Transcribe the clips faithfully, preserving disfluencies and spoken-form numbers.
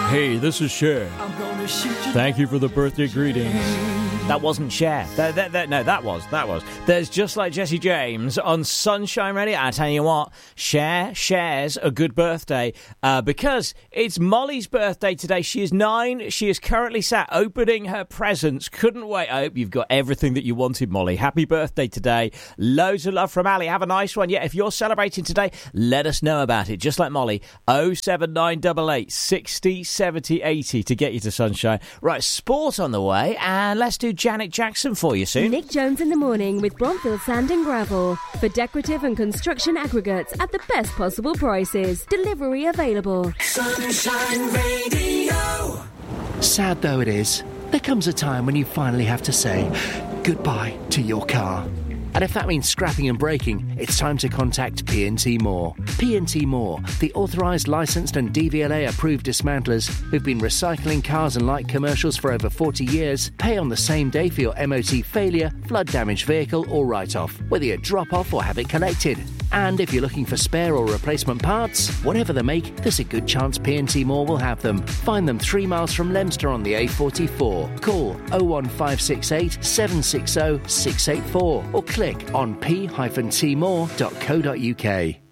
Hey, this is Cher. Thank you for the birthday greetings. That wasn't Cher. That, that, that, no, that was. That was. There's Just Like Jesse James on Sunshine Radio. I tell you what, Cher shares a good birthday uh, because it's Molly's birthday today. She is nine. She is currently sat opening her presents. Couldn't wait. I hope you've got everything that you wanted, Molly. Happy birthday today. Loads of love from Ali. Have a nice one. Yeah, if you're celebrating today, let us know about it. Just like Molly, oh seven nine eight eight, sixty, seventy, eighty to get you to Sunshine. Right, sport on the way, and let's do Janet Jackson for you soon. Nick Jones in the morning with Bronfield Sand and Gravel. For decorative and construction aggregates at the best possible prices. Delivery available. Sunshine Radio. Sad though it is, there comes a time when you finally have to say goodbye to your car. And if that means scrapping and breaking, it's time to contact P and T Moore. P and T Moore, the authorised, licensed and D V L A-approved dismantlers who've been recycling cars and light commercials for over forty years, pay on the same day for your M O T failure, flood-damaged vehicle or write-off, whether you drop off or have it collected. And if you're looking for spare or replacement parts, whatever the make, there's a good chance P and T Moore will have them. Find them three miles from Leicester on the A forty-four. Call oh one five six eight, seven six oh, six eight four or click on p dash t more dot co dot uk.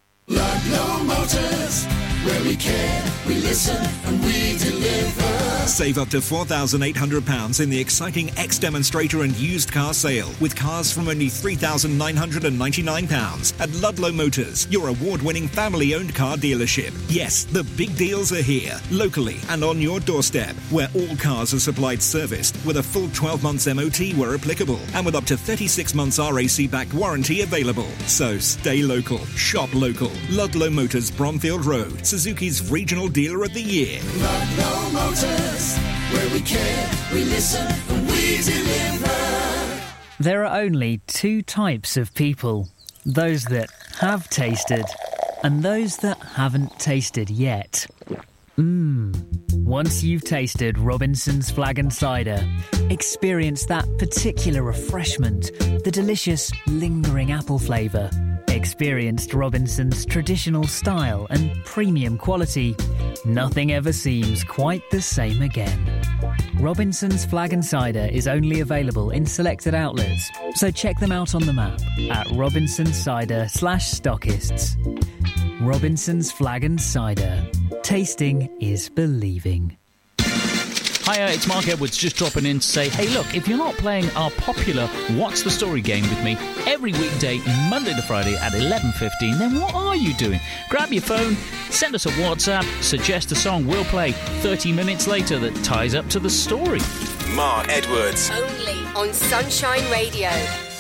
Ludlow Motors, where we care, we listen and we deliver. Save up to four thousand eight hundred pounds in the exciting X-Demonstrator and used car sale with cars from only three thousand nine hundred ninety-nine pounds at Ludlow Motors, your award-winning family-owned car dealership. Yes, the big deals are here, locally and on your doorstep, where all cars are supplied serviced with a full twelve months M O T where applicable and with up to thirty-six months R A C-backed warranty available. So stay local, shop local. Ludlow Motors, Bromfield Road, Suzuki's Regional Dealer of the Year. Ludlow Motors, where we care, we listen and we deliver. There are only two types of people. Those that have tasted and those that haven't tasted yet. Mmm. Once you've tasted Robinson's Flag and Cider, experience that particular refreshment, the delicious, lingering apple flavour. Experienced Robinson's traditional style and premium quality. Nothing ever seems quite the same again. Robinson's Flag and Cider is only available in selected outlets, so check them out on the map at Robinson's Cider slash stockists. Robinson's Flag and Cider. Tasting is believing. Hiya, it's Mark Edwards just dropping in to say, hey look, if you're not playing our popular What's the Story game with me every weekday, Monday to Friday at eleven fifteen, then what are you doing? Grab your phone, send us a WhatsApp, suggest a song we'll play thirty minutes later that ties up to the story. Mark Edwards. Only on Sunshine Radio.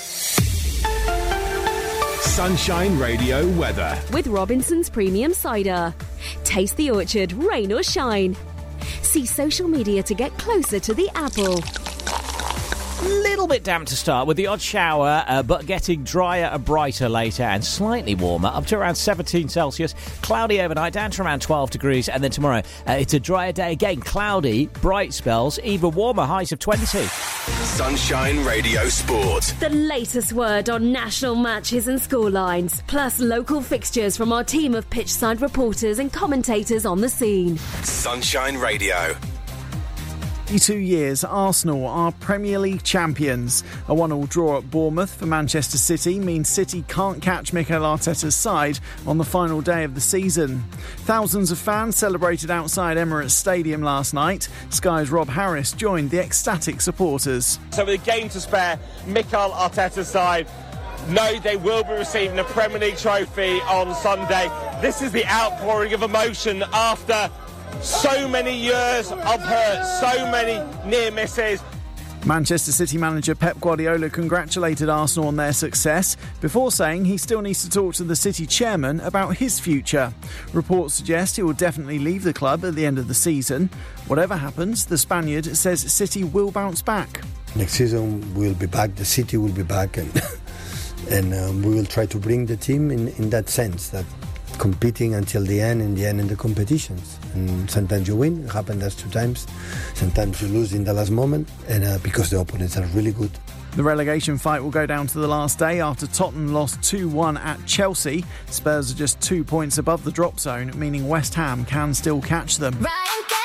Sunshine Radio weather. With Robinson's Premium Cider. Taste the orchard, rain or shine. See social media to get closer to the apple. Little bit damp to start with the odd shower, uh, but getting drier and brighter later and slightly warmer, up to around seventeen Celsius. Cloudy overnight, down to around twelve degrees. And then tomorrow, uh, it's a drier day again. Cloudy, bright spells, even warmer, highs of twenty. Sunshine Radio Sport. The latest word on national matches and scorelines, plus local fixtures from our team of pitchside reporters and commentators on the scene. Sunshine Radio. Two years, Arsenal are Premier League champions. A one-all draw at Bournemouth for Manchester City means City can't catch Mikel Arteta's side on the final day of the season. Thousands of fans celebrated outside Emirates Stadium last night. Sky's Rob Harris joined the ecstatic supporters. So with a game to spare, Mikel Arteta's side know they will be receiving a Premier League trophy on Sunday. This is the outpouring of emotion after so many years of hurt, so many near misses. Manchester City manager Pep Guardiola congratulated Arsenal on their success before saying he still needs to talk to the City chairman about his future. Reports suggest he will definitely leave the club at the end of the season. Whatever happens, the Spaniard says City will bounce back. Next season we'll be back, the City will be back, and and um, we will try to bring the team in, in that sense, that competing until the end, in the end in the competitions. And sometimes you win, it happened us two times. Sometimes you lose in the last moment, and uh, because the opponents are really good. The relegation fight will go down to the last day after Tottenham lost two one at Chelsea. Spurs are just two points above the drop zone, meaning West Ham can still catch them. Right.